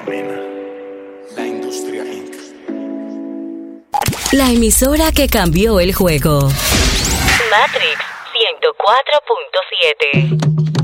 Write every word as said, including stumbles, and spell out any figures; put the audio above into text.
domina. La Industria incorporated. La emisora que cambió el juego. Matrix ciento cuatro punto siete.